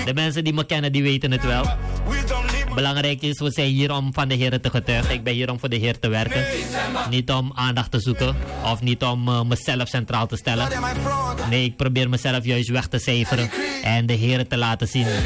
De mensen die me kennen, die weten het wel. Belangrijk is, we zijn hier om van de Heer te getuigen. Ik ben hier om voor de Heer te werken. Niet om aandacht te zoeken. Of niet om mezelf centraal te stellen. Nee, ik probeer mezelf juist weg te cijferen. En de Heer te laten zien